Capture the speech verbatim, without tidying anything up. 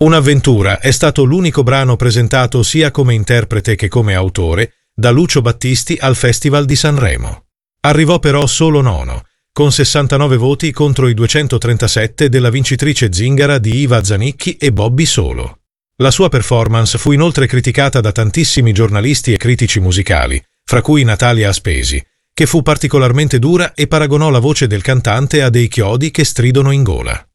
Un'avventura è stato l'unico brano presentato sia come interprete che come autore da Lucio Battisti al Festival di Sanremo. Arrivò però solo nono, con sessantanove voti contro i duecentotrentasette della vincitrice zingara di Iva Zanicchi e Bobby Solo. La sua performance fu inoltre criticata da tantissimi giornalisti e critici musicali, fra cui Natalia Aspesi, che fu particolarmente dura e paragonò la voce del cantante a dei chiodi che stridono in gola.